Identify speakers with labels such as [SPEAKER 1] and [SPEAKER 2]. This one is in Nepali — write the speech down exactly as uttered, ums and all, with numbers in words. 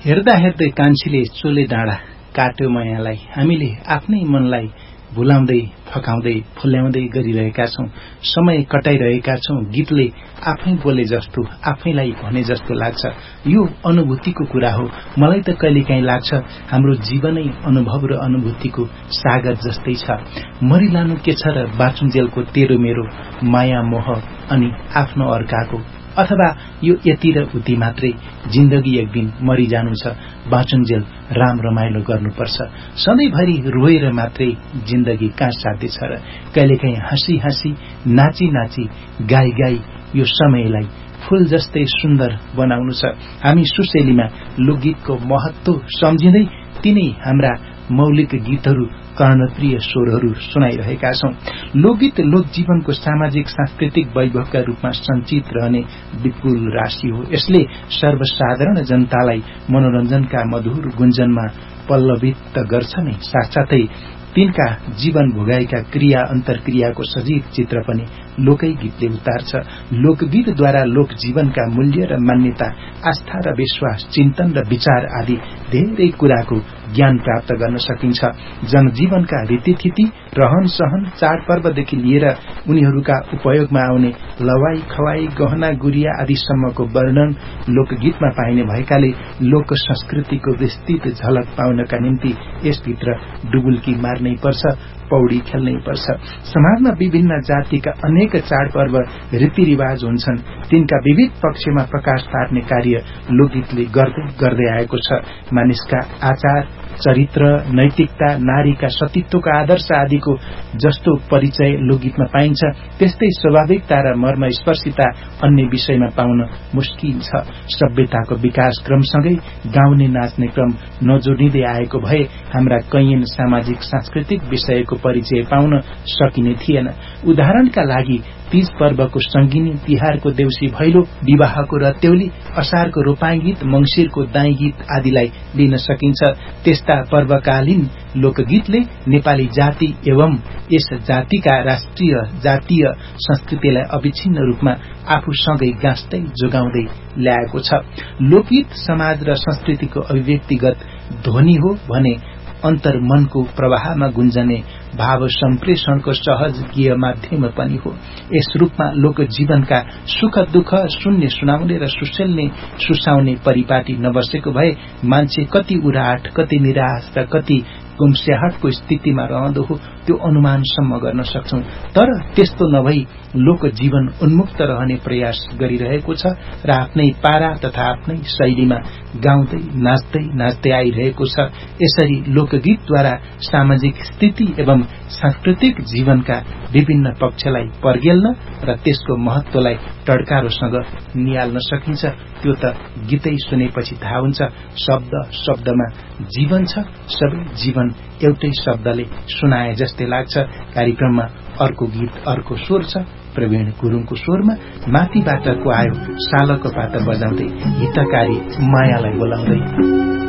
[SPEAKER 1] हेर्दा हेर्दै कान्छीले चोले डाँडा काट्यो मायालाई। हामीले आफ्नै मनलाई भुलाउँदै फकाउँदै फुल्याउँदै गरिरहेका छौं। समय कटाइरहेका छौं। गीतले आफै बोले जस्तो, आफैलाई भने जस्तो लाग्छ। यो अनुभूतिको कुरा हो। मलाई त कहिलेकाहीँ लाग्छ हाम्रो जीवनै अनुभव र अनुभूतिको सागर जस्तै छ। मरिलानु के छ र बाँचुन्जेलको तेरो मेरो माया मोह अनि आफ्नो अर्काको, अथवा यो यति र उति मात्रै। जिन्दगी एक दिन मरिजानु छ, बाँचुन्जेल राम रमाइलो गर्नुपर्छ। सधैँभरि रोएर मात्रै जिन्दगी कहाँ साध्य छ र? कहिलेकाहीँ हाँसी हाँसी नाची नाची गाई गाई यो समयलाई फूल जस्तै सुन्दर बनाउनु छ। हामी सुशैलीमा लोकगीतको महत्व सम्झिँदै तिनै हाम्रा मौलिक गीतहरू, कर्णप्रिय स्वरहरू सुनाइरहेका छौं। लोकगीत लोकजीवनको सामाजिक सांस्कृतिक वैभवका रूपमा सञ्चित रहने विपुल राशि हो। यसले सर्वसाधारण जनतालाई मनोरञ्जनका मधुर गुञ्जनमा पल्लवित गर्छ नै, साथसाथै तिनका जीवन भोगाएका क्रिया अन्तर्क्रियाको सजीव चित्र पनि लोकै गीतले उतार्छ। लोकगीतद्वारा लोकजीवनका मूल्य र मान्यता, आस्था र विश्वास, चिन्तन र विचार आदि धेरै कुराको ज्ञान प्राप्त गर्न सकिन्छ। जनजीवनका रीतिथिति, रहन सहन, चाडपर्वदेखि लिएर उनीहरूका उपयोगमा आउने लवाई खवाई, गहना गुरिया आदिसम्मको वर्णन लोकगीतमा पाइने भएकाले लोक संस्कृतिको विस्तृत झलक पाउनका निम्ति यसभित्र डुबुल्की मार्नै पर्छ, पौडी खेल्नै पर्छ। समाजमा विभिन्न जातिका अनेक चाडपर्व रीतिरिवाज हुन्छन्। तिनका विविध पक्षमा प्रकाश पार्ने कार्य लोकगीतले गर्दै गर्दै आएको छ। मानिसका आचार, चरित्र, नैतिकता, नारीका सतीत्वका आदर्श आदिको जस्तो परिचय लोकगीतमा पाइन्छ, त्यस्तै स्वाभाविकता र मर्मस्पर्शिता अन्य विषयमा पाउन मुस्किल छ। सभ्यताको विकास क्रमसँगै गाउने नाच्ने क्रम नजोडिँदै आएको भए हाम्रा कैयन सामाजिक सांस्कृतिक विषयको परिचय पाउन सकिने थिएन। उदाहरणका लागि तीज पर्वको संगिनी, तिहारको देउसी भैलो, विवाहको रत्यौली, असारको रोपाई गीत, मंसिरको दाई गीत आदिलाई लिन सकिन्छ। त्यस्ता पर्वकालीन लोकगीतले नेपाली जाति एवं यस जातिका राष्ट्रिय जातीय संस्कृतिलाई अविच्छिन्न रूपमा आफूसँगै गाँच्दै जोगाउँदै ल्याएको छ। लोकगीत समाज र संस्कृतिको अभिव्यक्तिगत ध्वनि हो भने अन्तर्मनको प्रवाहमा गुन्जने भाव सम्प्रेषणको सहजकीय माध्यम पनि हो। यस रूपमा लोकजीवनका सुख दुःख शून्य सुनाउने र सुसेल्ने सुसाउने परिपाटी नबसेको भए मान्छे कति उराट, कति निराश र कति गुम्स्याहटको स्थितिमा रहँदो हो त्यो अनुमानसम्म गर्न सक्छौं। तर त्यस्तो नभई लोकजीवन उन्मुक्त रहने प्रयास गरिरहेको छ र आफ्नै पारा तथा आफ्नै शैलीमा गाउँदै नाच्दै नाच्दै आइरहेको छ। यसरी लोकगीतद्वारा सामाजिक स्थिति एवं सांस्कृतिक जीवनका विभिन्न पक्षलाई पर्गेल्न र त्यसको महत्वलाई टड्कारोसँग निहाल्न सकिन्छ। त्यो त गीतै सुनेपछि थाहा हुन्छ। शब्द शब्दमा जीवन छ, सबै जीवन एउटै शब्दले सुनाए जस्तै लाग्छ। कार्यक्रममा अर्को गीत, अर्को स्वर छ प्रवीण गुरुङको स्वरमा। माथिबाट को आयो सालको पाता बजाउँदै, हितकारी मायालाई बोलाउँदै।